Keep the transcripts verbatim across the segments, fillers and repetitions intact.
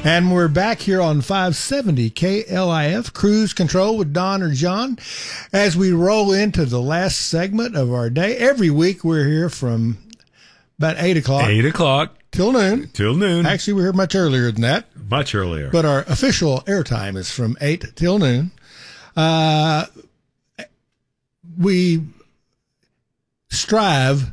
And we're back here on five seventy K L I F, Cruise Control with Don or John, as we roll into the last segment of our day. Every week we're here from about eight o'clock. eight o'clock. Till noon. Till noon. Actually, we're here much earlier than that. Much earlier. But our official airtime is from eight till noon. Uh, we strive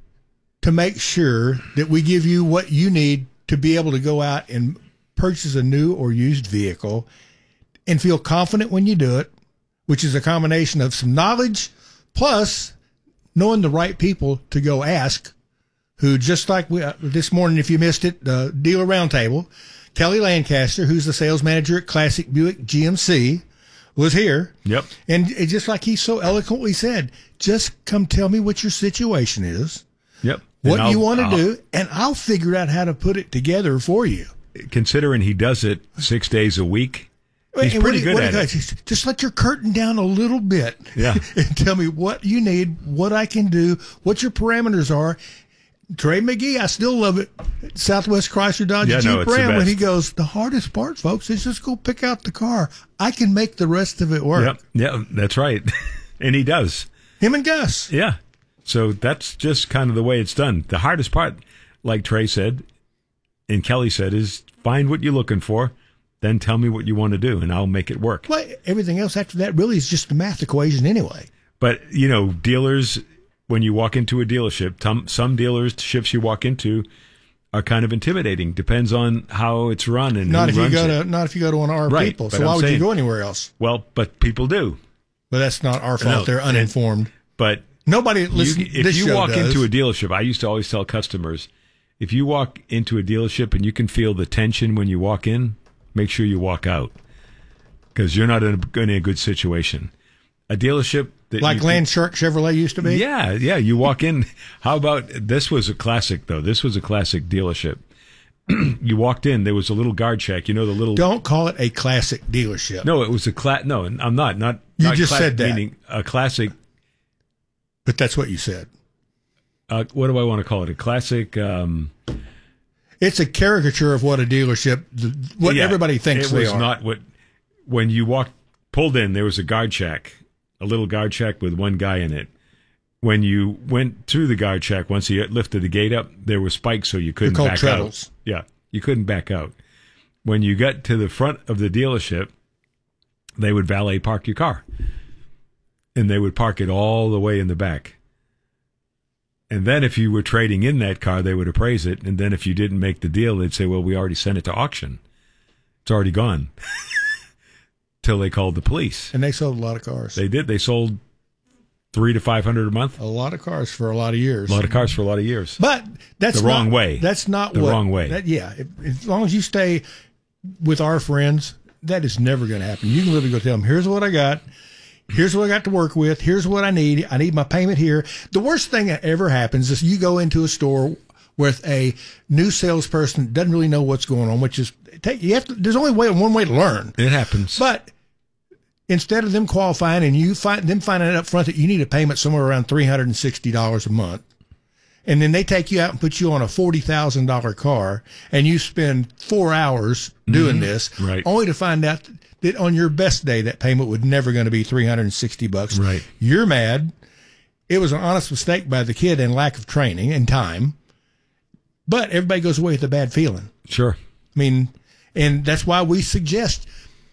to make sure that we give you what you need to be able to go out and purchase a new or used vehicle and feel confident when you do it, which is a combination of some knowledge plus knowing the right people to go ask, who just like we, uh, this morning, if you missed it, the dealer roundtable, Kelly Lancaster, who's the sales manager at Classic Buick G M C, was here. Yep. And it, just like he so eloquently said, just come tell me what your situation is. Yep. What you want to do, and I'll figure out how to put it together for you. Considering he does it six days a week, he's and pretty what, good what at it. Just, just let your curtain down a little bit. Yeah. And tell me what you need, what I can do, what your parameters are. Trey McGee, I still love it. Southwest Chrysler Dodge Yeah, Jeep no, it's the Ram when best. he goes, the hardest part, folks, is just go pick out the car. I can make the rest of it work. Yep. Yeah, that's right. And he does. Him and Gus. Yeah. So that's just kind of the way it's done. The hardest part, like Trey said and Kelly said, is find what you're looking for, then tell me what you want to do, and I'll make it work. Well, everything else after that really is just a math equation anyway. But, you know, dealers, when you walk into a dealership, some, some dealerships you walk into are kind of intimidating. Depends on how it's run and Not who if you runs go it. to not if you go to one of our Right, people. but So I'm why would saying- you go anywhere else? Well, but people do. But that's not our fault. No, They're uninformed. But Nobody listen. you, if this you show walk does. into a dealership, I used to always tell customers, if you walk into a dealership and you can feel the tension when you walk in, make sure you walk out, because you're not in a, in a good situation. A dealership that like you, Land Shark Chevrolet used to be. Yeah, yeah. You walk in. How about this? Was a classic though. This was a classic dealership. You walked in. There was a little guard check. You know the little. Don't call it a classic dealership. No, it was a cla. No, I'm not. Not. You not just cla- said that. Meaning a classic. But that's what you said. Uh, what do I want to call it? A classic. Um, It's a caricature of what a dealership, what yeah, everybody thinks it they was are. not what. When you walked, pulled in, there was a guard check, a little guard check with one guy in it. When you went through the guard check, once he lifted the gate up, there were spikes, so you couldn't called back treadles. out. Yeah, you couldn't back out. When you got to the front of the dealership, they would valet park your car, and they would park it all the way in the back. And then if you were trading in that car, they would appraise it. And then if you didn't make the deal, they'd say, well, we already sent it to auction. It's already gone. Till they called the police. And they sold a lot of cars. They did. They sold three to five hundred a month. A lot of cars for a lot of years. A lot of cars for a lot of years. But that's The wrong not, way. That's not The what, wrong way. That, yeah. If, as long as you stay with our friends, that is never going to happen. You can literally go tell them, here's what I got. Here's what I got to work with. Here's what I need. I need my payment here. The worst thing that ever happens is you go into a store with a new salesperson that doesn't really know what's going on, which is take, you have to, there's only way, one way to learn. It happens. But instead of them qualifying and you find them finding out up front that you need a payment somewhere around three hundred sixty dollars a month, and then they take you out and put you on a forty thousand dollars car, and you spend four hours doing Mm-hmm. this, Right. only to find out that on your best day, that payment would never going to be three hundred sixty bucks. Right. You're mad. It was an honest mistake by the kid and lack of training and time. But everybody goes away with a bad feeling. Sure. I mean, and that's why we suggest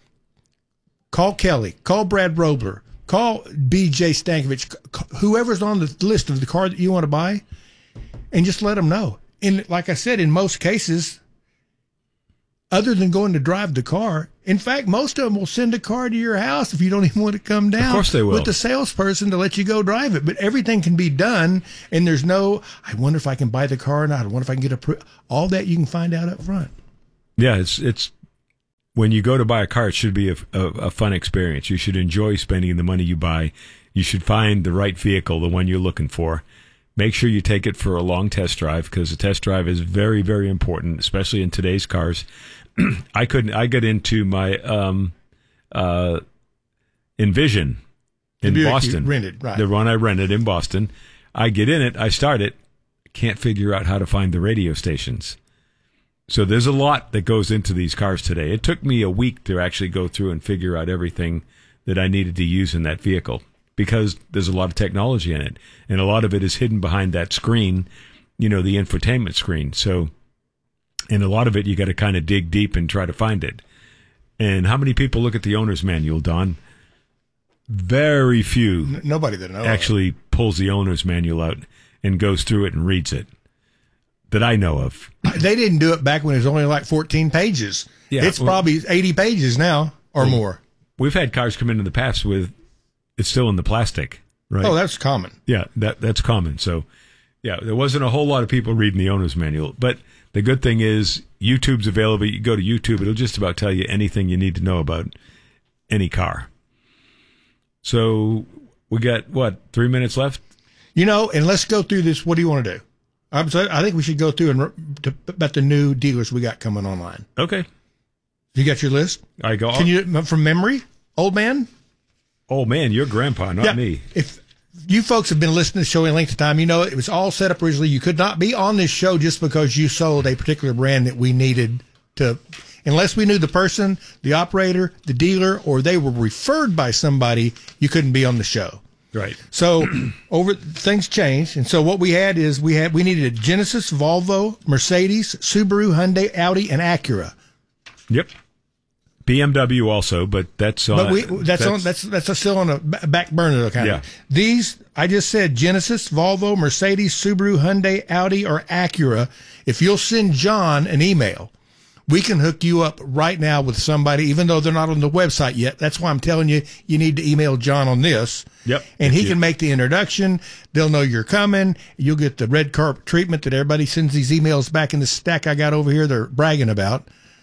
call Kelly, call Brad Robler, call B J Stankovich, c- whoever's on the list of the car that you want to buy, and just let them know. And like I said, in most cases, other than going to drive the car, in fact, most of them will send a car to your house if you don't even want to come down. Of course they will. With the salesperson to let you go drive it. But everything can be done, and there's no, I wonder if I can buy the car or not. I wonder if I can get a, pr-. all that you can find out up front. Yeah, it's it's when you go to buy a car, it should be a, a, a fun experience. You should enjoy spending the money you buy. You should find the right vehicle, the one you're looking for. Make sure you take it for a long test drive, because a test drive is very, very important, especially in today's cars. I couldn't. I got into my um, uh, Envision in The Buick you Boston. rented, right. The one I rented in Boston. I get in it. I start it. Can't figure out how to find the radio stations. So there's a lot that goes into these cars today. It took me a week to actually go through and figure out everything that I needed to use in that vehicle because there's a lot of technology in it. And a lot of it is hidden behind that screen, you know, the infotainment screen. So, and a lot of it, you got to kind of dig deep and try to find it. And how many people look at the owner's manual, Don? Very few. N- nobody that knows actually pulls the owner's manual out and goes through it and reads it that I know of. They didn't do it back when it was only like fourteen pages. Yeah, it's well, probably eighty pages now or well, more. We've had cars come in in the past with it's still in the plastic, right? Oh, that's common. Yeah, that that's common. So, yeah, there wasn't a whole lot of people reading the owner's manual. But the good thing is YouTube's available. You go to YouTube, it'll just about tell you anything you need to know about any car. So we got, what, three minutes left? You know, and let's go through this. What do you want to do? I'm sorry, I think we should go through and to, about the new dealers we got coming online. Okay. You got your list? I go. Can you, from memory, old man? Oh, man, you're grandpa, not yeah. me. If you folks have been listening to the show in length of time, you know it was all set up originally. You could not be on this show just because you sold a particular brand that we needed to, unless we knew the person, the operator, the dealer, or they were referred by somebody, you couldn't be on the show. Right. So over things changed, and so what we had is we had we needed a Genesis, Volvo, Mercedes, Subaru, Hyundai, Audi, and Acura. Yep. B M W also, but that's on. But we that's, that's on that's that's still on a back burner kind yeah. of. These I just said Genesis, Volvo, Mercedes, Subaru, Hyundai, Audi, or Acura. If you'll send John an email, we can hook you up right now with somebody, even though they're not on the website yet. That's why I'm telling you, you need to email John on this. Yep. And he you. can make the introduction. They'll know you're coming. You'll get the red carpet treatment that everybody sends these emails back in the stack I got over here they're bragging about.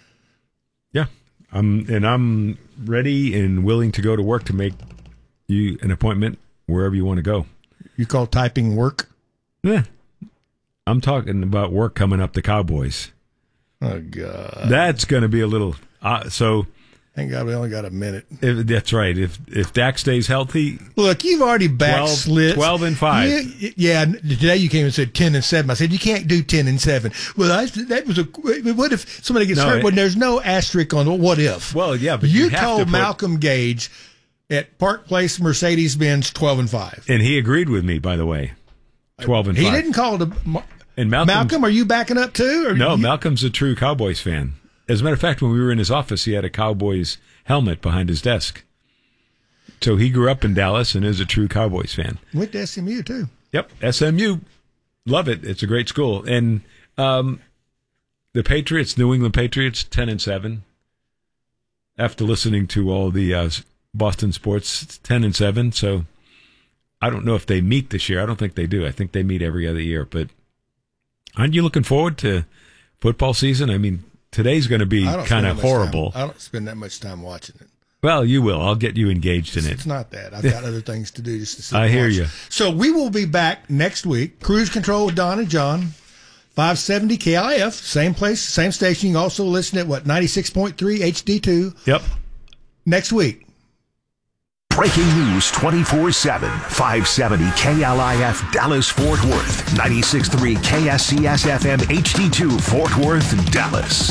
Yeah. Um, and I'm ready and willing to go to work to make you an appointment wherever you want to go. You call typing work? Yeah. I'm talking about work coming up the Cowboys. Oh, God. That's going to be a little... Uh, so... Thank God we only got a minute. If, that's right. If if Dak stays healthy... Look, you've already backslid. twelve and five. You, yeah, today you came and said ten and seven. I said, you can't do ten and seven. Well, I, that was a... What if somebody gets no, hurt it, when there's no asterisk on what if? Well, yeah, but you, you have told to put, Malcolm Gage at Park Place Mercedes-Benz twelve and five. And he agreed with me, by the way. twelve and five. He didn't call it a... And Malcolm, are you backing up too? Or no, you, Malcolm's a true Cowboys fan. As a matter of fact, when we were in his office, he had a Cowboys helmet behind his desk. So he grew up in Dallas and is a true Cowboys fan. Went to S M U too. Yep, S M U. Love it. It's a great school. And um, the Patriots, New England Patriots, ten and seven. After listening to all the uh, Boston sports, ten and seven. So I don't know if they meet this year. I don't think they do. I think they meet every other year. But aren't you looking forward to football season? I mean, today's going to be kind of horrible. Time. I don't spend that much time watching it. Well, you will. I'll get you engaged it's, in it. It's not that. I've got other things to do just to sit I and hear watch. you. So we will be back next week. Cruise Control with Don and John. five seventy K I F. Same place, same station. You can also listen at, what, ninety-six point three H D two. Yep. Next week. Breaking news twenty-four seven, five seventy K L I F Dallas Fort Worth, ninety-six point three K S C S F M H D two Fort Worth, Dallas.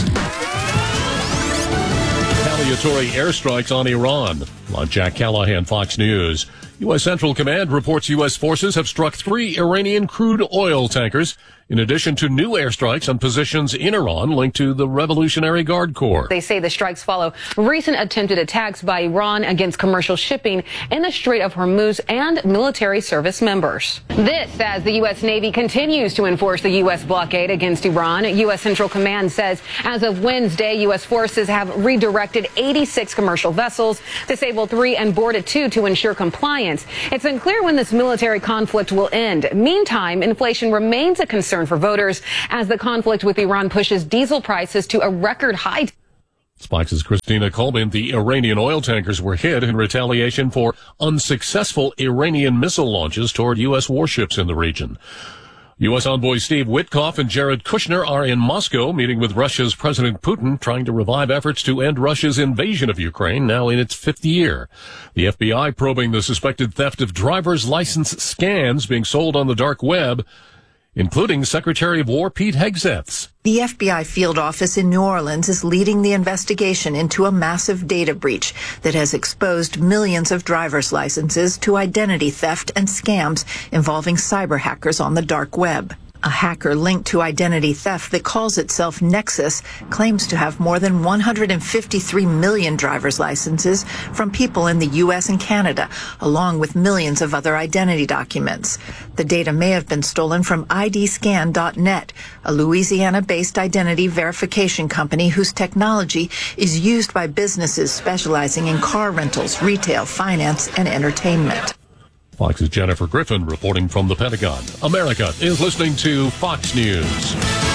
Retaliatory airstrikes on Iran. I'm Jack Callahan, Fox News. U S. Central Command reports U S forces have struck three Iranian crude oil tankers, in addition to new airstrikes on positions in Iran linked to the Revolutionary Guard Corps. They say the strikes follow recent attempted attacks by Iran against commercial shipping in the Strait of Hormuz and military service members. This as the U S. Navy continues to enforce the U S blockade against Iran. U S. Central Command says as of Wednesday, U S forces have redirected eighty-six commercial vessels, disabled three and boarded two to ensure compliance. It's unclear when this military conflict will end. Meantime, inflation remains a concern for voters as the conflict with Iran pushes diesel prices to a record high. Fox's Christina Coleman. The Iranian oil tankers were hit in retaliation for unsuccessful Iranian missile launches toward U S warships in the region. U S envoy Steve Witkoff and Jared Kushner are in Moscow meeting with Russia's President Putin, trying to revive efforts to end Russia's invasion of Ukraine, now in its fifth year. The F B I probing the suspected theft of driver's license scans being sold on the dark web. including Secretary of War Pete Hegseth's. The F B I field office in New Orleans is leading the investigation into a massive data breach that has exposed millions of driver's licenses to identity theft and scams involving cyber hackers on the dark web. A hacker linked to identity theft that calls itself Nexus claims to have more than one hundred fifty-three million driver's licenses from people in the U S and Canada, along with millions of other identity documents. The data may have been stolen from I D scan dot net, a Louisiana-based identity verification company whose technology is used by businesses specializing in car rentals, retail, finance, and entertainment. Fox's Jennifer Griffin reporting from the Pentagon. America is listening to Fox News.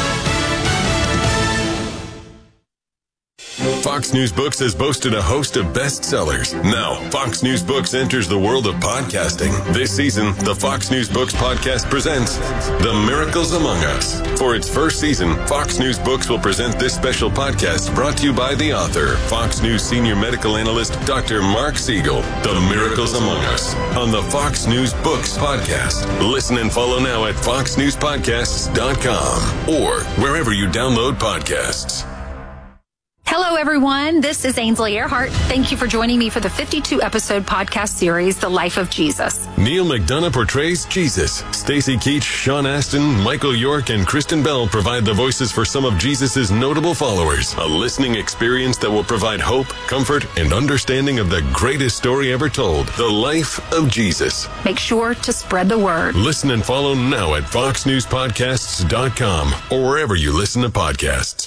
Fox News Books has boasted a host of bestsellers. Now, Fox News Books enters the world of podcasting. This season, the Fox News Books podcast presents The Miracles Among Us. For its first season, Fox News Books will present this special podcast brought to you by the author, Fox News senior medical analyst, Doctor Mark Siegel. The Miracles Among Us on the Fox News Books podcast. Listen and follow now at fox news podcasts dot com or wherever you download podcasts. Hello, everyone. This is Ainsley Earhart. Thank you for joining me for the fifty-two episode podcast series, The Life of Jesus. Neil McDonough portrays Jesus. Stacey Keach, Sean Astin, Michael York, and Kristen Bell provide the voices for some of Jesus' notable followers. A listening experience that will provide hope, comfort, and understanding of the greatest story ever told, The Life of Jesus. Make sure to spread the word. Listen and follow now at fox news podcasts dot com or wherever you listen to podcasts.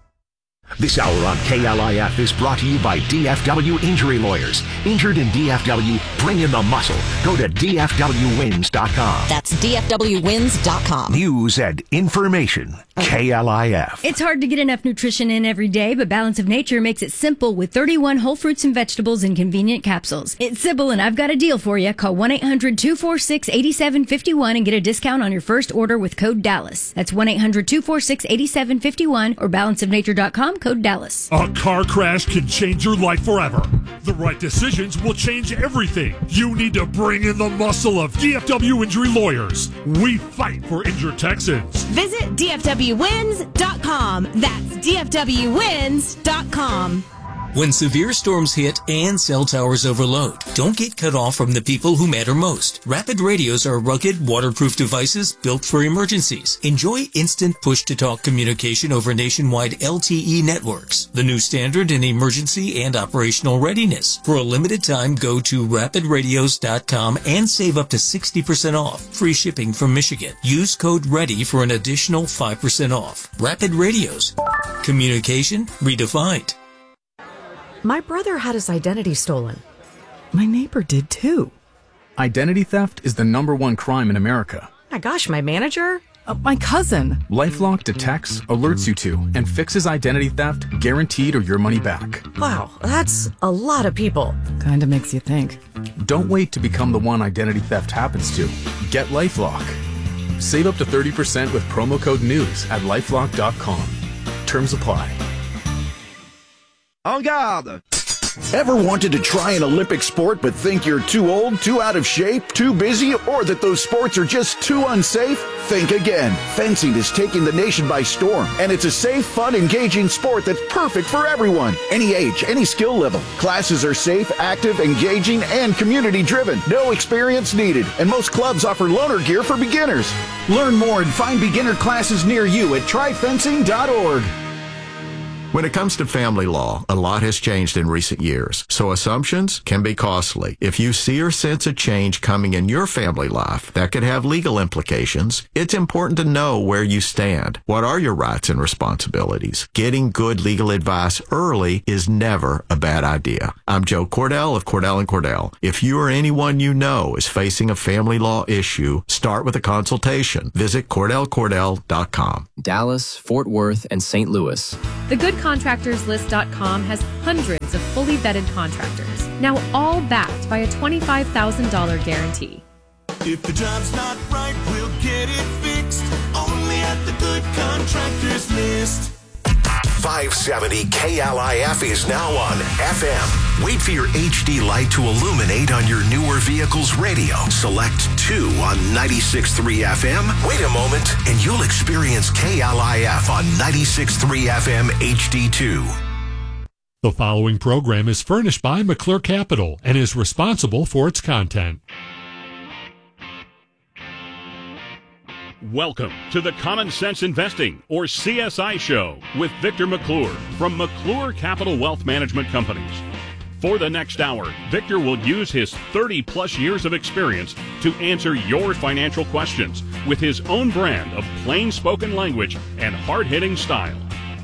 This hour on K L I F is brought to you by D F W Injury Lawyers. Injured in D F W? Bring in the muscle. Go to D F W wins dot com. That's D F W wins dot com. News and information. K L I F. It's hard to get enough nutrition in every day, but Balance of Nature makes it simple with thirty-one whole fruits and vegetables in convenient capsules. It's simple, and I've got a deal for you. Call one eight hundred two four six eight seven five one and get a discount on your first order with code Dallas. That's one eight hundred two four six eight seven five one or balance of nature dot com, code Dallas. A car crash can change your life forever. The right decisions will change everything. You need to bring in the muscle of D F W Injury Lawyers. We fight for injured Texans. Visit D F W wins dot com. That's D F W wins dot com. When severe storms hit and cell towers overload, don't get cut off from the people who matter most. Rapid radios are rugged, waterproof devices built for emergencies. Enjoy instant push-to-talk communication over nationwide L T E networks, the new standard in emergency and operational readiness. For a limited time, go to rapid radios dot com and save up to sixty percent off. Free shipping from Michigan. Use code READY for an additional five percent off. Rapid Radios. Communication redefined. My brother had his identity stolen. My neighbor did too. Identity theft is the number one crime in America. My gosh, my manager? Uh, my cousin. LifeLock detects, alerts you to, and fixes identity theft, guaranteed or your money back. Wow, that's a lot of people. Kinda makes you think. Don't wait to become the one identity theft happens to. Get LifeLock. Save up to thirty percent with promo code NEWS at lifelock dot com. Terms apply. En garde! Ever wanted to try an Olympic sport but think you're too old, too out of shape, too busy, or that those sports are just too unsafe? Think again. Fencing is taking the nation by storm, and it's a safe, fun, engaging sport that's perfect for everyone. Any age, any skill level. Classes are safe, active, engaging, and community-driven. No experience needed, and most clubs offer loaner gear for beginners. Learn more and find beginner classes near you at try fencing dot org. When it comes to family law, a lot has changed in recent years, so assumptions can be costly. If you see or sense a change coming in your family life that could have legal implications, it's important to know where you stand. What are your rights and responsibilities? Getting good legal advice early is never a bad idea. I'm Joe Cordell of Cordell and Cordell. If you or anyone you know is facing a family law issue, start with a consultation. Visit cordell cordell dot com. Dallas, Fort Worth, and Saint Louis. The good contractors list dot com has hundreds of fully vetted contractors, now all backed by a twenty-five thousand dollars guarantee. If the job's not right, we'll get it fixed. Only at the Good Contractors List. five seventy K L I F is now on F M. Wait for your H D light to illuminate on your newer vehicle's radio. Select two on ninety-six point three F M. Wait a moment, and you'll experience K L I F on ninety-six point three F M H D two. The following program is furnished by McClure Capital and is responsible for its content. Welcome to the Common Sense Investing, or C S I Show, with Victor McClure from McClure Capital Wealth Management Companies. For the next hour, Victor will use his thirty-plus years of experience to answer your financial questions with his own brand of plain-spoken language and hard-hitting style.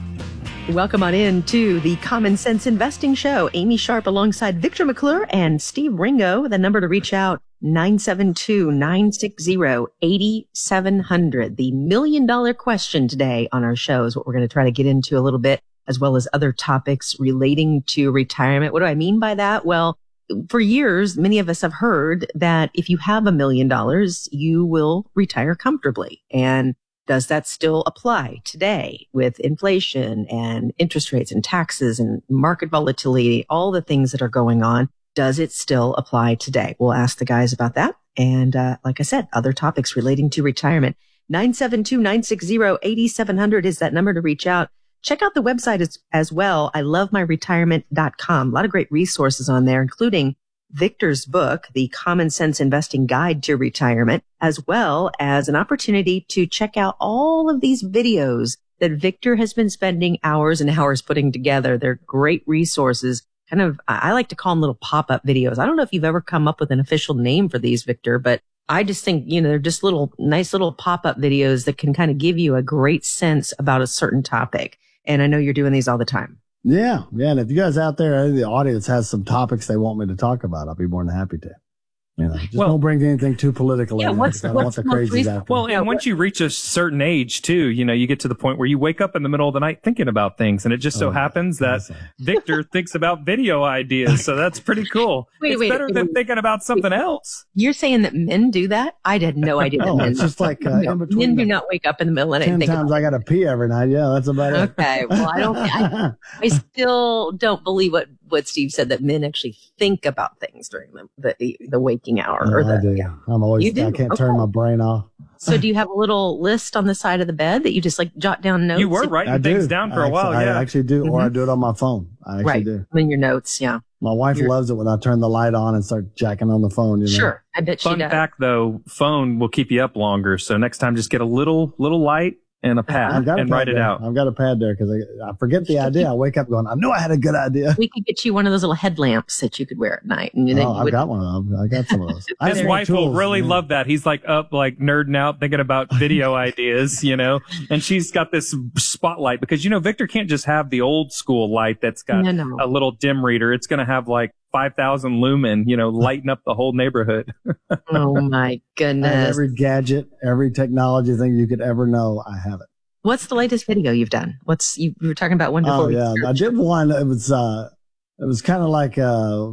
Welcome on in to the Common Sense Investing Show. Amy Sharp alongside Victor McClure and Steve Ringo. The number to reach out, nine seven two, nine six zero, eight seven zero zero. The million dollar question today on our show is what we're going to try to get into a little bit, as well as other topics relating to retirement. What do I mean by that? Well, for years, many of us have heard that if you have a million dollars, you will retire comfortably. And does that still apply today with inflation and interest rates and taxes and market volatility, all the things that are going on? Does it still apply today? We'll ask the guys about that. And uh, like I said, other topics relating to retirement. nine seven two, nine six zero, eight seven zero zero is that number to reach out. Check out the website as, as well. I love my retirement dot com. A lot of great resources on there, including Victor's book, The Common Sense Investing Guide to Retirement, as well as an opportunity to check out all of these videos that Victor has been spending hours and hours putting together. They're great resources. Kind of, I like to call them little pop-up videos. I don't know if you've ever come up with an official name for these, Victor, but I just think, you know, they're just little, nice little pop-up videos that can kind of give you a great sense about a certain topic. And I know you're doing these all the time. Yeah. Yeah. And if you guys out there in the audience has some topics they want me to talk about, I'll be more than happy to. You know, just well, don't bring anything too political yeah, in what's, there. I don't want the crazies after. Well, and once you reach a certain age, too, you know, you get to the point where you wake up in the middle of the night thinking about things. And it just so oh, happens that Victor thinks about video ideas. So that's pretty cool. Wait, it's wait, better wait, than wait, thinking about something wait. else. You're saying that men do that? I had no idea that oh, men it's just like uh, no, in between men do not wake up in the middle of the night. Ten times I got to pee every night. Yeah, that's about it. Okay. Well, I don't, I, I still don't believe what, what Steve said, that men actually think about things during the, the, the waking hour. No, or the, I do. Yeah. I'm always, You do? I can't Okay. turn my brain off. So do you have a little list on the side of the bed that you just like jot down notes? You were writing I things do. down for I a while, actually, yeah. I actually do, or Mhm. I do it on my phone. I actually right. do. In your notes, yeah. My wife You're- loves it when I turn the light on and start jacking on the phone. You know? Sure. I bet she Fun does. fact, though, phone will keep you up longer. So next time, just get a little little light and a pad I've got a and pad write it there. out. I've got a pad there because I, I forget the idea. I wake up going, I knew I had a good idea. We could get you one of those little headlamps that you could wear at night. And then Oh, you I've would, got one of them. I got some of those. I His have more wife will tools, really man. love that. He's like up, like nerding out, thinking about video ideas, you know, and she's got this spotlight because, you know, Victor can't just have the old school light that's got No, no. a little dim reader. It's going to have like five thousand lumen, you know, lighting up the whole neighborhood. oh my I have goodness. every gadget, every technology thing you could ever know. I have it. What's the latest video you've done? What's, you, you were talking about wonderful Oh yeah, research. I did one. It was uh, it was kind of like uh,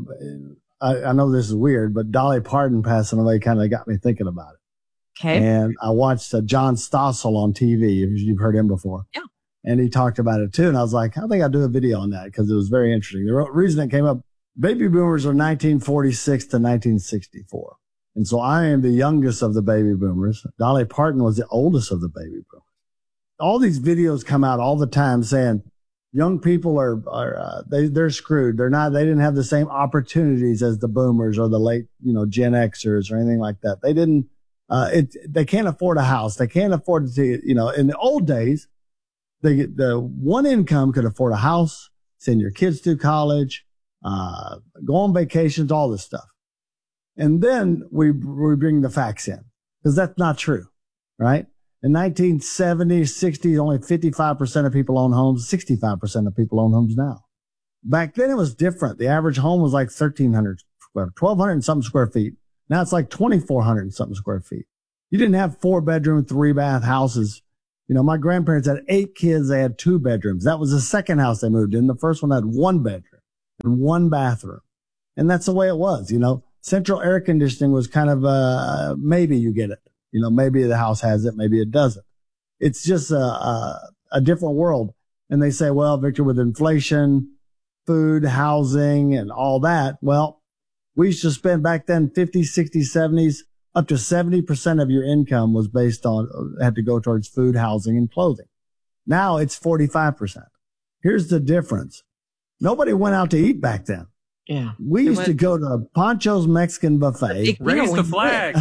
I, I know this is weird, but Dolly Parton passing away kind of got me thinking about it. Okay. And I watched uh, John Stossel on T V. If you've heard him before. Yeah. And he talked about it too. And I was like, I think I'll do a video on that because it was very interesting. The re- reason it came up, baby boomers are nineteen forty-six to nineteen sixty-four. And so I am the youngest of the baby boomers. Dolly Parton was the oldest of the baby boomers. All these videos come out all the time saying young people are, are uh, they, they're screwed. They're not, they didn't have the same opportunities as the boomers or the late, you know, Gen Xers or anything like that. They didn't, uh, it, they can't afford a house. They can't afford to, you know, in the old days, they, the one income could afford a house, send your kids through college, uh, go on vacations, all this stuff. And then we, we bring the facts in because that's not true, right? In nineteen seventies, sixties, only fifty-five percent of people own homes. sixty-five percent of people own homes now. Back then it was different. The average home was like thirteen hundred square, twelve hundred and something square feet. Now it's like twenty-four hundred and something square feet. You didn't have four bedroom, three bath houses. You know, my grandparents had eight kids. They had two bedrooms. That was the second house they moved in. The first one had one bedroom and one bathroom. And that's the way it was. You know, central air conditioning was kind of, uh, maybe you get it. You know, maybe the house has it, maybe it doesn't. It's just a, a, a different world. And they say, well, Victor, with inflation, food, housing, and all that, well, we used to spend back then fifties, sixties, seventies, up to seventy percent of your income was based on, had to go towards food, housing, and clothing. Now it's forty-five percent. Here's the difference. Nobody went out to eat back then. Yeah. We used went- to go to Pancho's Mexican Buffet. Raise the flag.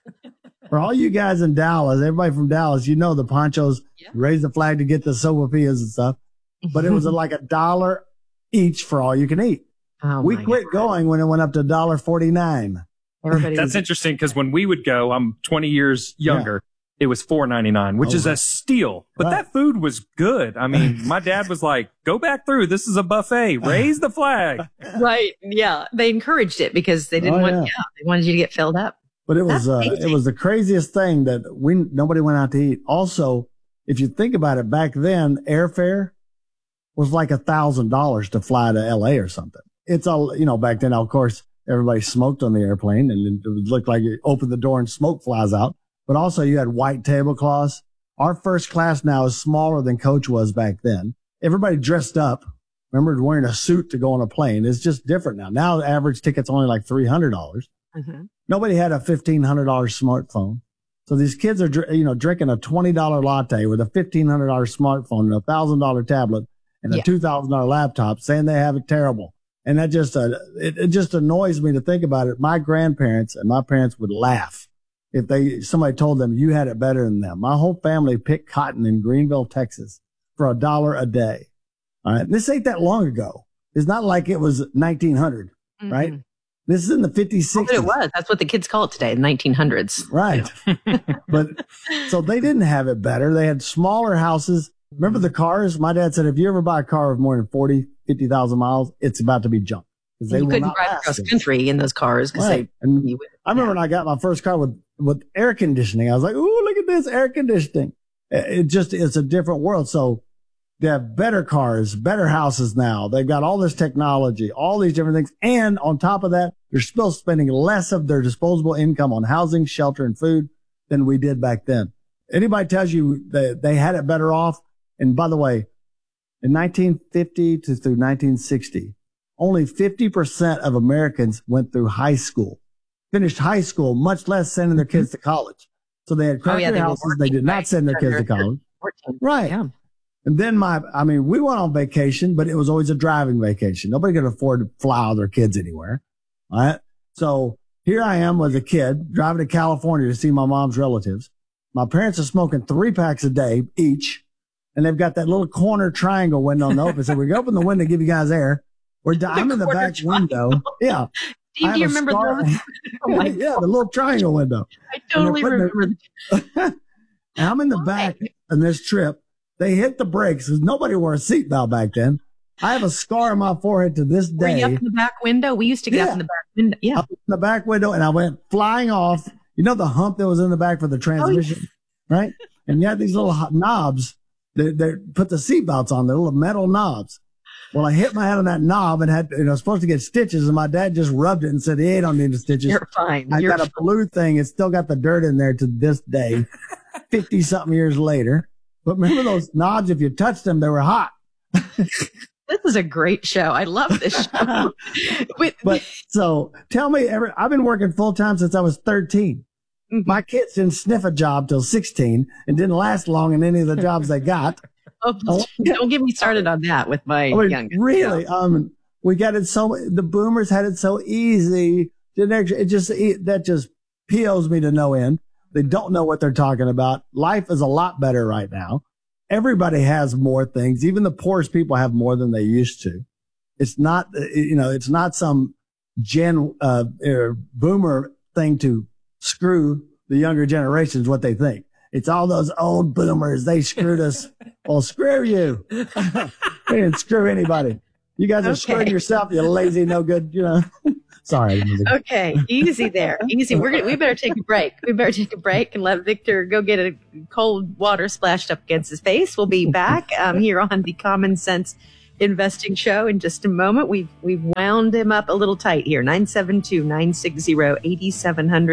For all you guys in Dallas, everybody from Dallas, you know the Panchos yeah. raise the flag to get the sopapillas and stuff. But it was like a dollar each for all you can eat. Oh we quit God. going when it went up to one dollar forty-nine. Everybody That's was... interesting because when we would go, I'm twenty years younger. Yeah. It was four ninety-nine, which oh, is a steal. But right. that food was good. I mean, my dad was like, go back through. This is a buffet. Raise the flag. Right. Yeah. They encouraged it because they didn't oh, want, yeah. yeah, they wanted you to get filled up. But it was, uh, it was the craziest thing that we, nobody went out to eat. Also, if you think about it, back then, airfare was like a thousand dollars to fly to L A or something. It's all, you know, back then, of course, everybody smoked on the airplane and it looked like you open the door and smoke flies out. But also you had white tablecloths. Our first class now is smaller than coach was back then. Everybody dressed up. Remember wearing a suit to go on a plane. It's just different now. Now the average ticket's only like three hundred dollars. Mm-hmm. Nobody had a fifteen hundred dollars smartphone. So these kids are, you know, drinking a twenty dollars latte with a fifteen hundred dollars smartphone and a one thousand dollars tablet and a yeah. two thousand dollars laptop saying they have it terrible. And that just, uh, it, it just annoys me to think about it. My grandparents and my parents would laugh if they, somebody told them you had it better than them. My whole family picked cotton in Greenville, Texas for a dollar a day. All right. This ain't that long ago. It's not like it was nineteen hundred, mm-hmm. right? This is in the fifties, sixties. It was. That's what the kids call it today, the nineteen hundreds. Right. But so they didn't have it better. They had smaller houses. Remember the cars? My dad said, if you ever buy a car with more than forty, fifty thousand miles, it's about to be junk. They you couldn't drive across country in those cars. Cause right. they, and would, I remember yeah. when I got my first car with, with air conditioning, I was like, ooh, look at this air conditioning. It just, it's a different world. So they have better cars, better houses now. They've got all this technology, all these different things. And on top of that, they're still spending less of their disposable income on housing, shelter, and food than we did back then. Anybody tells you that they had it better off. And by the way, in nineteen fifty to through nineteen sixty, only fifty percent of Americans went through high school, finished high school, much less sending their kids to college. So they had crappy oh, yeah, houses. They did not send their kids to college. Right. Yeah. And then my, I mean, we went on vacation, but it was always a driving vacation. Nobody could afford to fly all their kids anywhere. All right. So here I am as a kid driving to California to see my mom's relatives. My parents are smoking three packs a day each. And they've got that little corner triangle window in the open. So we go open the window to give you guys air. We're, I'm in the back triangle. window. Yeah. Steve, do you remember those? Oh yeah, yeah, the little triangle window. I totally remember. And I'm in the back on this trip. They hit the brakes because nobody wore a seatbelt back then. I have a scar on my forehead to this day. Were you up in the back window? We used to get yeah. up in the back window. Yeah. Up in the back window, and I went flying off. You know the hump that was in the back for the transmission, oh, yeah. right? And you had these little knobs. They, they put the seatbelts on, the little metal knobs. Well, I hit my head on that knob and had, you know, supposed to get stitches, and my dad just rubbed it and said, hey, I don't need the stitches. You're fine. I You're got a blue thing. It's still got the dirt in there to this day, fifty something years later. But remember those knobs, if you touched them, they were hot. This is a great show. I love this show. Wait, but so tell me, every, I've been working full time since I was thirteen. Mm-hmm. My kids didn't sniff a job till sixteen and didn't last long in any of the jobs they got. Oh, don't get me started on that with my I mean, youngest. Really, yeah. um, we got it so, the boomers had it so easy. It just, it, that just P Os me to no end. They don't know what they're talking about. Life is a lot better right now. Everybody has more things. Even the poorest people have more than they used to. It's not, you know, it's not some gen, uh, er, boomer thing to screw the younger generations what they think. It's all those old boomers. They screwed us. Well, screw you. They didn't screw anybody. You guys are okay. Screwing yourself, you lazy, no good, you know. Sorry. Okay. Easy there. Easy. We're gonna, we better take a break. We better take a break and let Victor go get a cold water splashed up against his face. We'll be back um, here on the Common Sense Investing Show in just a moment. We've, we've wound him up a little tight here. nine seven two, nine six zero, eight seven zero zero.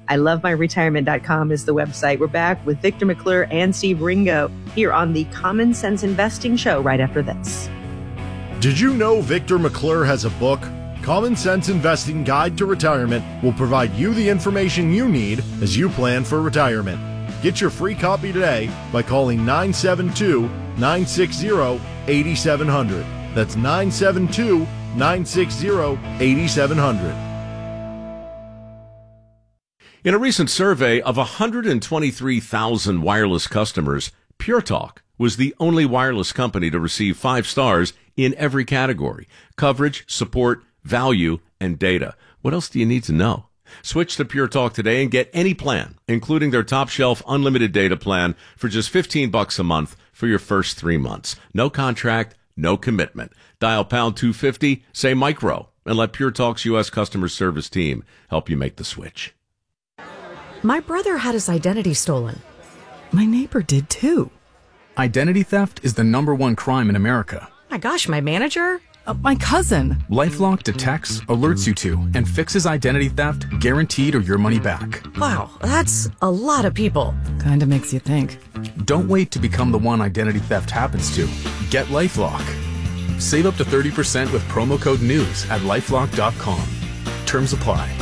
I love my retirement dot com is the website. We're back with Victor McClure and Steve Ringo here on the Common Sense Investing Show right after this. Did you know Victor McClure has a book? Common Sense Investing Guide to Retirement will provide you the information you need as you plan for retirement. Get your free copy today by calling nine seven two, nine six zero, eight seven zero zero. That's nine seven two, nine six zero, eight seven zero zero. In a recent survey of one hundred twenty-three thousand wireless customers, Pure Talk was the only wireless company to receive five stars in every category: coverage, support, value, and data. What else do you need to know? Switch to Pure Talk today and get any plan, including their top shelf unlimited data plan for just fifteen bucks a month for your first three months. No contract, no commitment. Dial pound two fifty, say micro, and let Pure Talk's U S customer service team help you make the switch. My brother had his identity stolen. My neighbor did too. Identity theft is the number one crime in America. My gosh, my manager? Uh, my cousin. LifeLock detects, alerts you to, and fixes identity theft, guaranteed or your money back. Wow, that's a lot of people. Kinda makes you think. Don't wait to become the one identity theft happens to. Get LifeLock. Save up to thirty percent with promo code NEWS at lifelock dot com. Terms apply.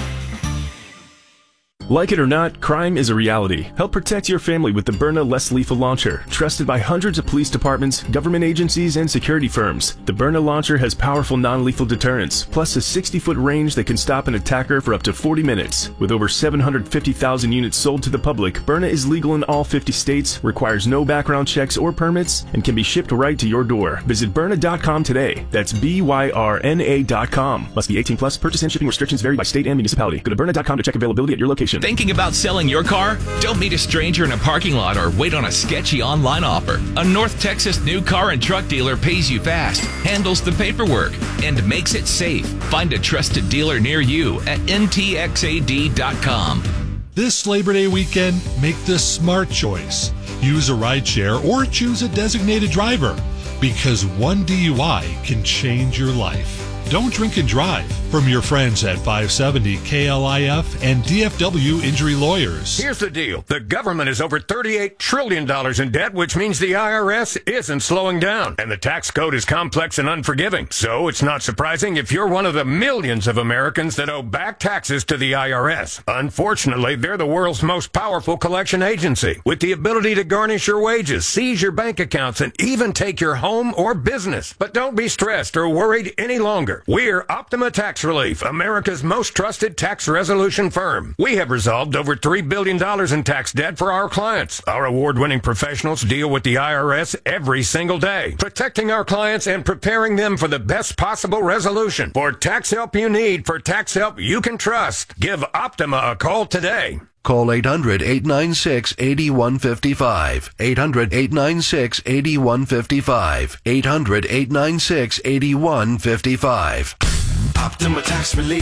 Like it or not, crime is a reality. Help protect your family with the Byrna Less Lethal Launcher. Trusted by hundreds of police departments, government agencies, and security firms. The Byrna Launcher has powerful non-lethal deterrence, plus a sixty-foot range that can stop an attacker for up to forty minutes. With over seven hundred fifty thousand units sold to the public, Byrna is legal in all fifty states, requires no background checks or permits, and can be shipped right to your door. Visit Byrna dot com today. That's B Y R N A dot com. Must be eighteen plus. Purchase and shipping restrictions vary by state and municipality. Go to Byrna dot com to check availability at your location. Thinking about selling your car? Don't meet a stranger in a parking lot or wait on a sketchy online offer. A North Texas new car and truck dealer pays you fast, handles the paperwork, and makes it safe. Find a trusted dealer near you at N T X A D dot com. This Labor Day weekend, make the smart choice. Use a rideshare or choose a designated driver, because one D U I can change your life. Don't drink and drive. From your friends at five seventy K L I F and D F W Injury Lawyers. Here's the deal. The government is over thirty-eight trillion dollars in debt, which means the I R S isn't slowing down. And the tax code is complex and unforgiving. So it's not surprising if you're one of the millions of Americans that owe back taxes to the I R S. Unfortunately, they're the world's most powerful collection agency, with the ability to garnish your wages, seize your bank accounts, and even take your home or business. But don't be stressed or worried any longer. We're Optima Tax Relief, America's most trusted tax resolution firm. We have resolved over three billion dollars in tax debt for our clients. Our award-winning professionals deal with the I R S every single day, protecting our clients and preparing them for the best possible resolution. For tax help you need, for tax help you can trust, give Optima a call today. Call eight hundred, eight nine six, eight one five five. eight hundred, eight nine six, eight one five five. eight hundred, eight nine six, eight one five five. Optima Tax Relief.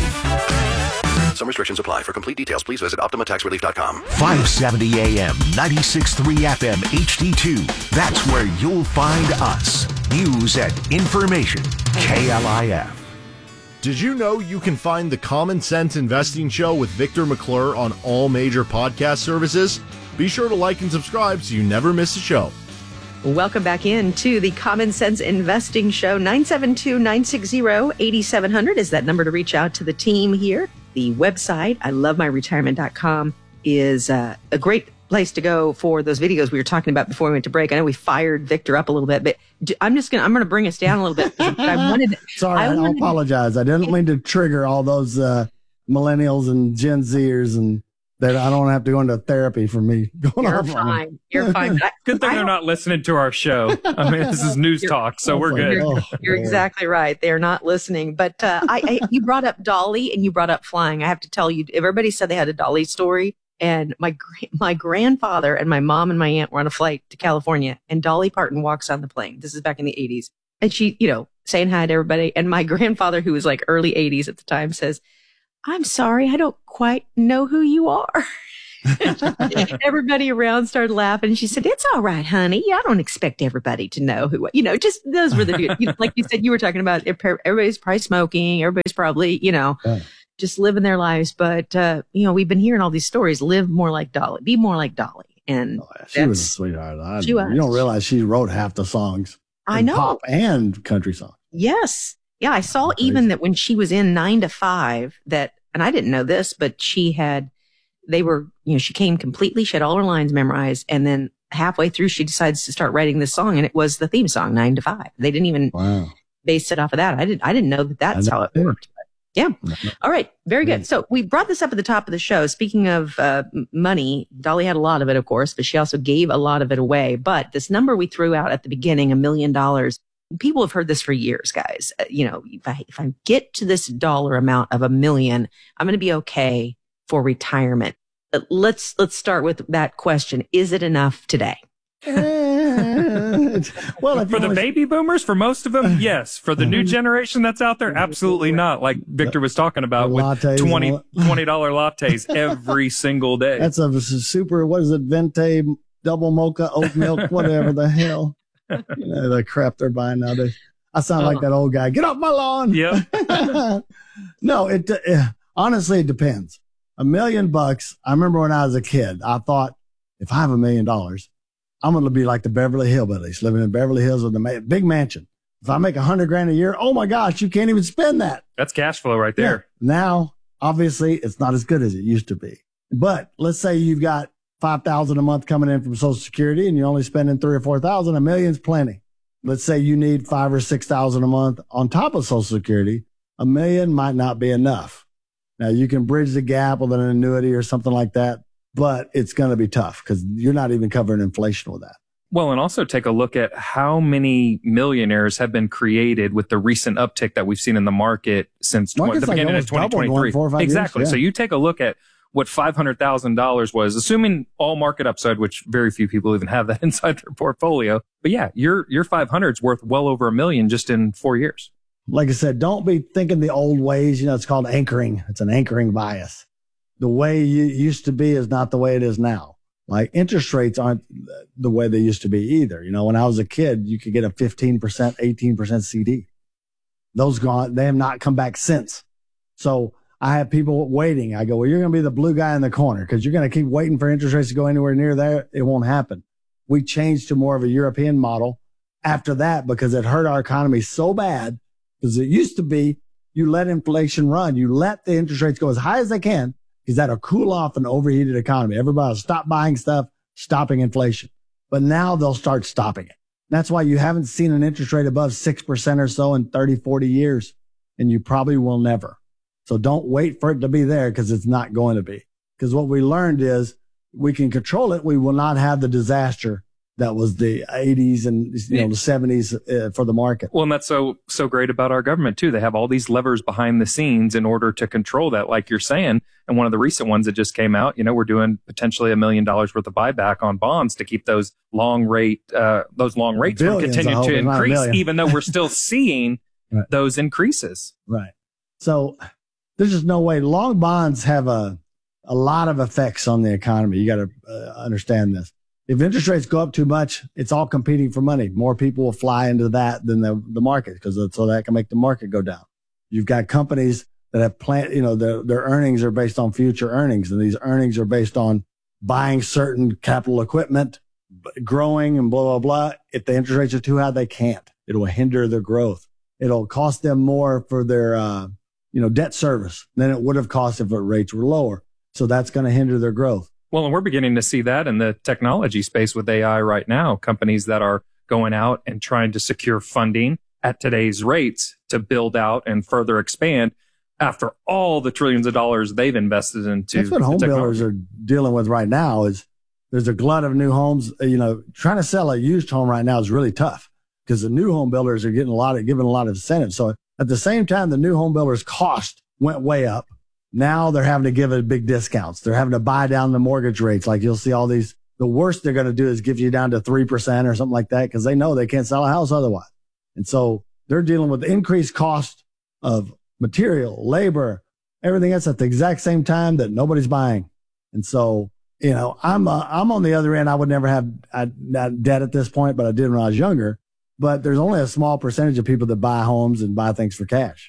Some restrictions apply. For complete details, please visit optima tax relief dot com. five seventy A M, ninety-six point three F M H D two. That's where you'll find us. News and information. K L I F. Did you know you can find the Common Sense Investing Show with Victor McClure on all major podcast services? Be sure to like and subscribe so you never miss a show. Welcome back in to the Common Sense Investing Show. nine seven two, nine six zero, eight seven zero zero is that number to reach out to the team here. The website, I love my retirement dot com, is uh, a great place to go for those videos we were talking about before we went to break. I know we fired Victor up a little bit, but I'm just going to, I'm going to bring us down a little bit. I wanted, Sorry, I, wanted, I apologize. I didn't mean to trigger all those uh, millennials and Gen Zers, and that I don't have to go into therapy for me going You're off fine. on them. You're fine. I, Good thing I they're not listening to our show. I mean, this is news talk, so we're good. You're, you're exactly right. They're not listening. But uh, I, I, you brought up Dolly and you brought up flying. I have to tell you, everybody said they had a Dolly story. And my my grandfather and my mom and my aunt were on a flight to California, and Dolly Parton walks on the plane. This is back in the eighties. And she, you know, saying hi to everybody. And my grandfather, who was like early eighties at the time, says, "I'm sorry, I don't quite know who you are." Everybody around started laughing. She said, "It's all right, honey. I don't expect everybody to know who, you know, just those were the, you know, like you said, you were talking about everybody's probably smoking. Everybody's probably, you know, yeah. just living their lives. But, uh, you know, we've been hearing all these stories. Live more like Dolly. Be more like Dolly. And oh, yeah, she was a sweetheart. I, she was. You don't realize she wrote half the songs. I know. Pop and country songs. Yes. Yeah. I saw even that when she was in Nine to Five that, and I didn't know this, but she had, they were, you know, she came completely, she had all her lines memorized. And then halfway through, she decides to start writing this song, and it was the theme song, Nine to Five. They didn't even wow. base it off of that. I didn't, I didn't know that that's how it worked. But yeah. All right. Very good. So we brought this up at the top of the show. Speaking of uh, money, Dolly had a lot of it, of course, but she also gave a lot of it away. But this number we threw out at the beginning, a million dollars, people have heard this for years, guys. Uh, you know, if I, if I get to this dollar amount of a million, I'm going to be okay for retirement. Uh, let's, let's start with that question. Is it enough today? Well, for the baby boomers, for most of them, yes. For the new generation that's out there, absolutely not. Like Victor was talking about with twenty dollar lattes every single day. That's a super, what is it, Venti, double mocha, oat milk, whatever the hell. You know, the crap they're buying nowadays. I sound like that old guy. Get off my lawn. Yep. No, it, uh, honestly, it depends. A million bucks. I remember when I was a kid, I thought, if I have a million dollars, I'm going to be like the Beverly Hillbillies, living in Beverly Hills with a ma- big mansion. If I make a hundred grand a year, oh my gosh, you can't even spend that. That's cash flow right there. Yeah. Now, obviously, it's not as good as it used to be. But let's say you've got five thousand a month coming in from Social Security, and you're only spending three or four thousand. A million's plenty. Let's say you need five or six thousand a month on top of Social Security. A million might not be enough. Now you can bridge the gap with an annuity or something like that, but it's going to be tough because you're not even covering inflation with that. Well, and also take a look at how many millionaires have been created with the recent uptick that we've seen in the market since tw- the beginning like of twenty twenty-three. Four or five exactly. Years, yeah. So you take a look at what five hundred thousand dollars was, assuming all market upside, which very few people even have that inside their portfolio. But yeah, your your five hundred is worth well over a million just in four years. Like I said, don't be thinking the old ways. You know, it's called anchoring. It's an anchoring bias. The way you used to be is not the way it is now. Like interest rates aren't the way they used to be either. You know, when I was a kid, you could get a fifteen percent, eighteen percent C D. Those gone, they have not come back since. So I have people waiting. I go, well, you're going to be the blue guy in the corner because you're going to keep waiting for interest rates to go anywhere near there. It won't happen. We changed to more of a European model after that because it hurt our economy so bad. Because it used to be you let inflation run. You let the interest rates go as high as they can because that'll cool off an overheated economy. Everybody will stop buying stuff, stopping inflation. But now they'll start stopping it. That's why you haven't seen an interest rate above six percent or so in thirty, forty years. And you probably will never. So don't wait for it to be there because it's not going to be. Because what we learned is we can control it. We will not have the disaster that was the eighties and you know the seventies uh, for the market. Well, and that's so so great about our government too. They have all these levers behind the scenes in order to control that, like you're saying. And one of the recent ones that just came out, you know, we're doing potentially a million dollars worth of buyback on bonds to keep those long rate uh, those long rates from continuing to increase, even though we're still seeing right. those increases. Right. So there's just no way. Long bonds have a a lot of effects on the economy. You got to uh, understand this. If interest rates go up too much, it's all competing for money. More people will fly into that than the, the market because so that can make the market go down. You've got companies that have plant, you know, their, their earnings are based on future earnings, and these earnings are based on buying certain capital equipment, growing and blah, blah, blah. If the interest rates are too high, they can't. It will hinder their growth. It'll cost them more for their, uh, you know, debt service than it would have cost if the rates were lower. So that's going to hinder their growth. Well, and we're beginning to see that in the technology space with A I right now. Companies that are going out and trying to secure funding at today's rates to build out and further expand after all the trillions of dollars they've invested into. That's what home builders are dealing with right now is there's a glut of new homes. You know, trying to sell a used home right now is really tough because the new home builders are getting a lot of, giving a lot of incentives. So at the same time, the new home builders cost went way up. Now they're having to give it big discounts. They're having to buy down the mortgage rates. Like you'll see all these, the worst they're going to do is give you down to three percent or something like that because they know they can't sell a house otherwise. And so they're dealing with the increased cost of material, labor, everything else at the exact same time that nobody's buying. And so, you know, I'm, uh, I'm on the other end. I would never have I, not debt at this point, but I did when I was younger. But there's only a small percentage of people that buy homes and buy things for cash.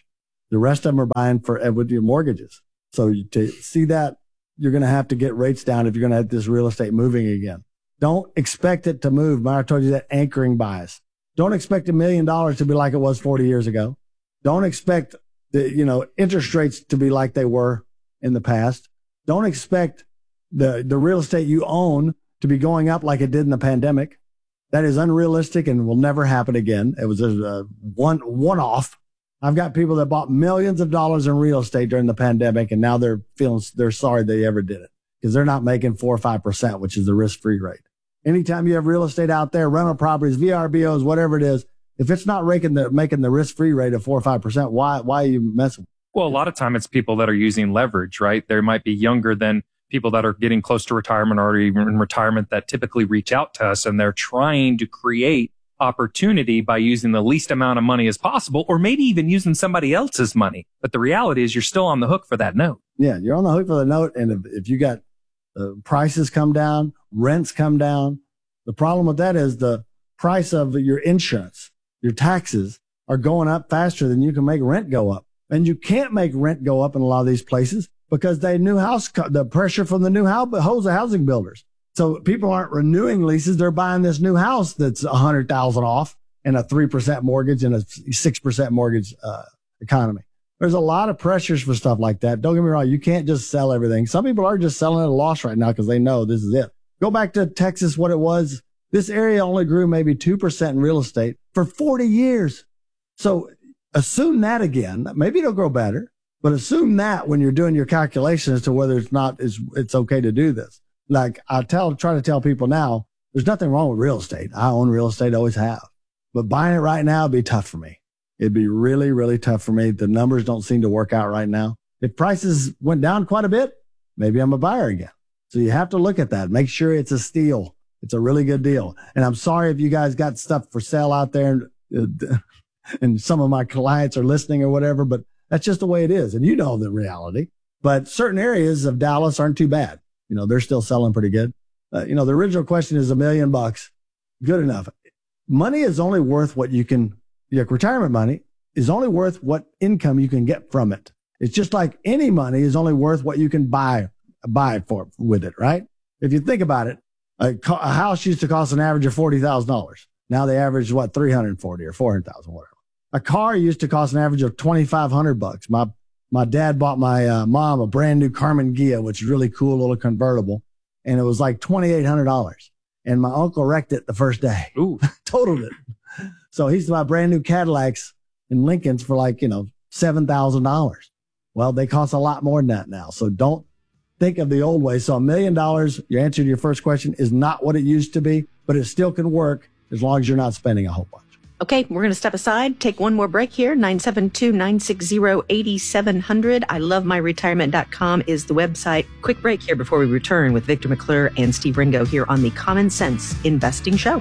The rest of them are buying for with your mortgages. So to see that, you're going to have to get rates down if you're going to have this real estate moving again. Don't expect it to move. I told you that anchoring bias. Don't expect a million dollars to be like it was forty years ago. Don't expect the, you know, interest rates to be like they were in the past. Don't expect the, the real estate you own to be going up like it did in the pandemic. That is unrealistic and will never happen again. It was a one, one off. I've got people that bought millions of dollars in real estate during the pandemic, and now they're feeling, they're sorry they ever did it because they're not making four or five percent, which is the risk-free rate. Anytime you have real estate out there, rental properties, V R B Os, whatever it is, if it's not making the, making the risk-free rate of four or five percent, why, why are you messing? Well, a lot of time it's people that are using leverage, right? They might be younger than people that are getting close to retirement or even in retirement that typically reach out to us, and they're trying to create opportunity by using the least amount of money as possible, or maybe even using somebody else's money. But the reality is you're still on the hook for that note. Yeah, you're on the hook for the note. And if, if you got uh, prices come down, rents come down, the problem with that is the price of your insurance, your taxes are going up faster than you can make rent go up. And you can't make rent go up in a lot of these places because they new house, the pressure from the new house, housing builders. So people aren't renewing leases. They're buying this new house that's a hundred thousand off and a three percent mortgage and a six percent mortgage, uh, economy. There's a lot of pressures for stuff like that. Don't get me wrong. You can't just sell everything. Some people are just selling at a loss right now because they know this is it. Go back to Texas, what it was. This area only grew maybe two percent in real estate for forty years. So assume that again. Maybe it'll grow better, but assume that when you're doing your calculations as to whether it's not, it's, it's okay to do this. Like I tell, try to tell people now, there's nothing wrong with real estate. I own real estate, always have. But buying it right now would be tough for me. It'd be really, really tough for me. The numbers don't seem to work out right now. If prices went down quite a bit, maybe I'm a buyer again. So you have to look at that. Make sure it's a steal. It's a really good deal. And I'm sorry if you guys got stuff for sale out there and, uh, and some of my clients are listening or whatever, but that's just the way it is. And you know the reality. But certain areas of Dallas aren't too bad. You know, they're still selling pretty good. Uh, you know, the original question is a million bucks. Good enough. Money is only worth what you can, your retirement money is only worth what income you can get from it. It's just like any money is only worth what you can buy, buy for with it, right? If you think about it, a, a house used to cost an average of forty thousand dollars. Now they average what, three hundred forty or four hundred thousand, whatever. A car used to cost an average of twenty-five hundred bucks. My My dad bought my uh, mom a brand new Carmen Ghia, which is really cool, little convertible. And it was like twenty-eight hundred dollars. And my uncle wrecked it the first day. Ooh, totaled it. So he's bought brand new Cadillacs and Lincolns for like, you know, seven thousand dollars. Well, they cost a lot more than that now. So don't think of the old way. So a million dollars, your answer to your first question is not what it used to be, but it still can work as long as you're not spending a whole bunch. Okay, we're going to step aside, take one more break here. nine seven two, nine six zero, eight seven zero zero. I love my retirement dot com is the website. Quick break here before we return with Victor McClure and Steve Ringo here on the Common Sense Investing Show.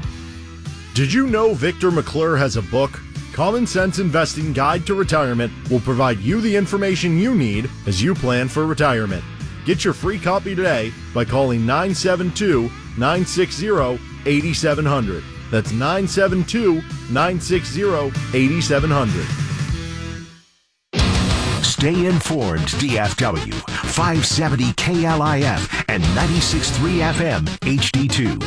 Did you know Victor McClure has a book? Common Sense Investing Guide to Retirement will provide you the information you need as you plan for retirement. Get your free copy today by calling nine seven two, nine six zero, eight seven zero zero. That's nine seven two, nine six zero, eight seven zero zero. Stay informed, D F W. five seventy K L I F and ninety-six point three F M H D two.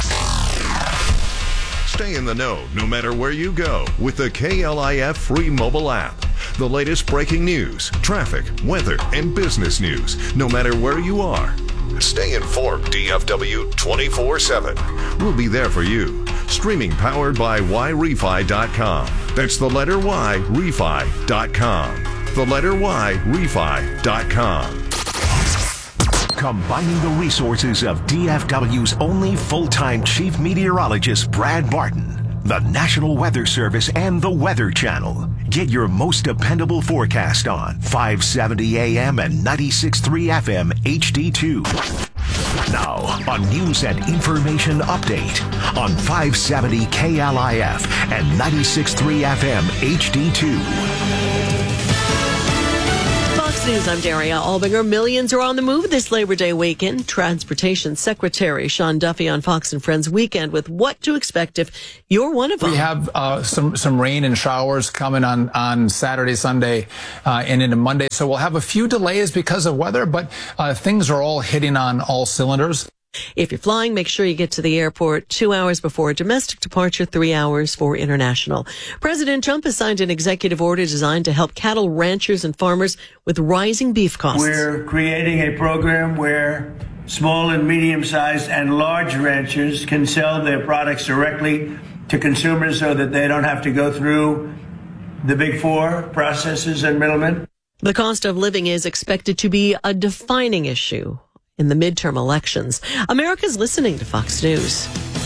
Stay in the know no matter where you go with the K L I F free mobile app. The latest breaking news, traffic, weather, and business news, no matter where you are. Stay informed, D F W twenty-four seven. We'll be there for you. Streaming powered by Y Refi dot com. That's the letter Y, Refi dot com. The letter Y, Refi dot com. Combining the resources of D F W's only full-time chief meteorologist, Brad Barton, the National Weather Service, and the Weather Channel. Get your most dependable forecast on five seventy A M and ninety-six point three F M H D two. Now, a news and information update on five seventy K L I F and ninety-six point three F M H D two. Fox News, I'm Daria Albinger. Millions are on the move this Labor Day weekend. Transportation Secretary Sean Duffy on Fox and Friends Weekend with what to expect if you're one of them. We have uh, some some rain and showers coming on, on Saturday, Sunday, uh, and into Monday. So we'll have a few delays because of weather, but uh, things are all hitting on all cylinders. If you're flying, make sure you get to the airport two hours before domestic departure, three hours for international. President Trump has signed an executive order designed to help cattle ranchers and farmers with rising beef costs. We're creating a program where small and medium-sized and large ranchers can sell their products directly to consumers so that they don't have to go through the big four processors and middlemen. The cost of living is expected to be a defining issue in the midterm elections. America's listening to Fox News.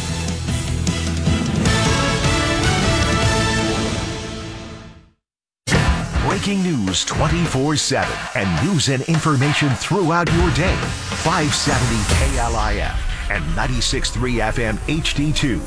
Breaking news twenty-four seven and news and information throughout your day. five seventy K L I F and ninety-six point three F M H D two.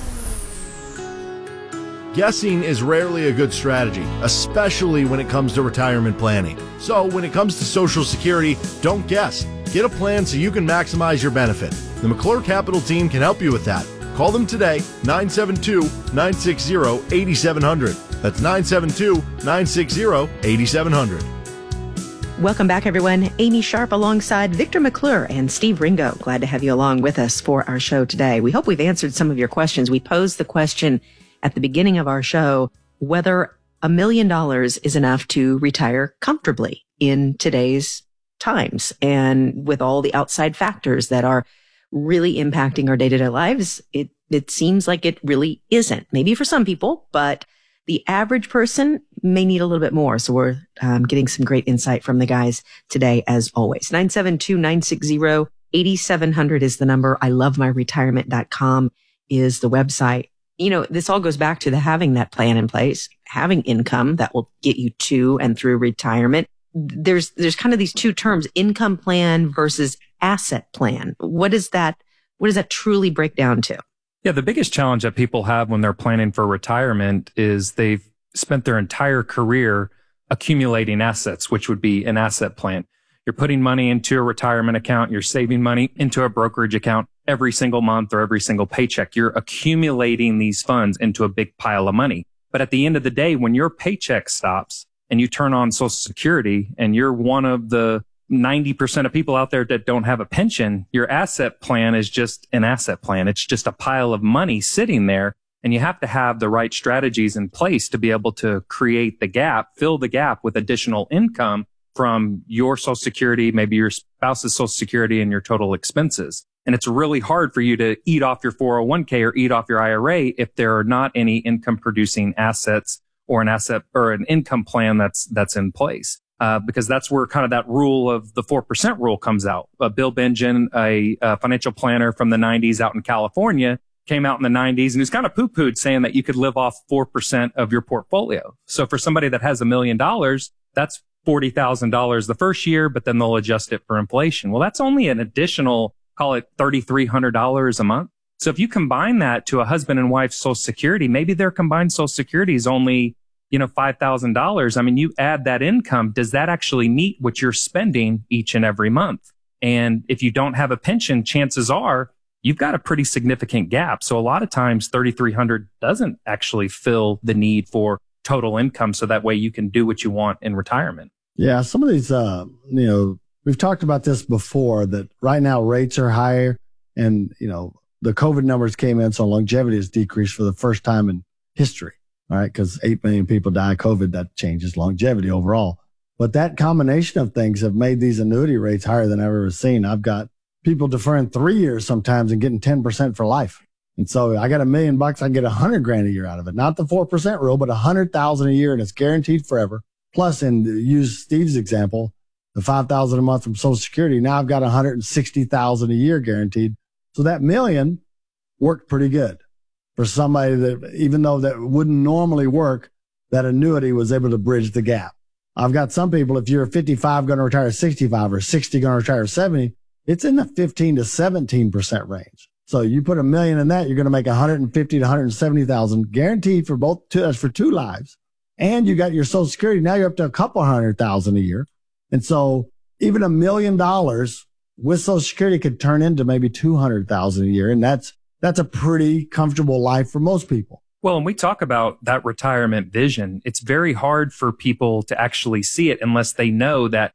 Guessing is rarely a good strategy, especially when it comes to retirement planning. So when it comes to Social Security, don't guess. Get a plan so you can maximize your benefit. The McClure Capital team can help you with that. Call them today, nine seven two, nine six zero, eight seven zero zero. That's nine seven two, nine six zero, eight seven zero zero. Welcome back, everyone. Amy Sharp alongside Victor McClure and Steve Ringo. Glad to have you along with us for our show today. We hope we've answered some of your questions. We posed the question at the beginning of our show whether a million dollars is enough to retire comfortably in today's times. And with all the outside factors that are really impacting our day-to-day lives, it, it seems like it really isn't. Maybe for some people, but the average person may need a little bit more. So we're um, getting some great insight from the guys today, as always. nine seven two, nine six zero, eight seven zero zero is the number. I love my retirement dot com is the website. You know, this all goes back to the having that plan in place, having income that will get you to and through retirement. There's, there's kind of these two terms, income plan versus asset plan. What is that, what does that truly break down to? Yeah, the biggest challenge that people have when they're planning for retirement is they've spent their entire career accumulating assets, which would be an asset plan. You're putting money into a retirement account. You're saving money into a brokerage account every single month or every single paycheck. You're accumulating these funds into a big pile of money. But at the end of the day, when your paycheck stops and you turn on Social Security and you're one of the ninety percent of people out there that don't have a pension, your asset plan is just an asset plan. It's just a pile of money sitting there. And you have to have the right strategies in place to be able to create the gap, fill the gap with additional income from your Social Security, maybe your spouse's Social Security, and your total expenses. And it's really hard for you to eat off your four oh one k or eat off your I R A if there are not any income producing assets or an asset or an income plan that's, that's in place. Uh, because that's where kind of that rule of the four percent rule comes out. Uh, Bill Bengen, a, a financial planner from the nineties out in California, came out in the nineties and was kind of poo-pooed saying that you could live off four percent of your portfolio. So for somebody that has a million dollars, that's forty thousand dollars the first year, but then they'll adjust it for inflation. Well, that's only an additional, call it three thousand three hundred dollars a month. So if you combine that to a husband and wife's Social Security, maybe their combined Social Security is only, you know, five thousand dollars. I mean, you add that income. Does that actually meet what you're spending each and every month? And if you don't have a pension, chances are you've got a pretty significant gap. So a lot of times three thousand three hundred dollars doesn't actually fill the need for total income. So that way you can do what you want in retirement. Yeah. Some of these, uh, you know, we've talked about this before that right now rates are higher and, you know, the COVID numbers came in. So longevity has decreased for the first time in history. All right. Cause eight million people die of COVID. That changes longevity overall. But that combination of things have made these annuity rates higher than I've ever seen. I've got people deferring three years sometimes and getting ten percent for life. And so I got a million bucks. I get a hundred grand a year out of it. Not the four percent rule, but a hundred thousand a year and it's guaranteed forever. Plus, and use Steve's example, the five thousand a month from Social Security. Now I've got one hundred sixty thousand a year guaranteed. So that million worked pretty good for somebody that, even though that wouldn't normally work, that annuity was able to bridge the gap. I've got some people, if you're fifty-five going to retire at sixty-five or sixty going to retire at seventy, it's in the fifteen to seventeen percent range. So you put a million in that, you're going to make one hundred fifty to one hundred seventy thousand guaranteed for both two, that's for two lives. And you got your Social Security. Now you're up to a couple hundred thousand a year. And so even a million dollars with Social Security could turn into maybe two hundred thousand dollars a year. And that's, that's a pretty comfortable life for most people. Well, when we talk about that retirement vision, it's very hard for people to actually see it unless they know that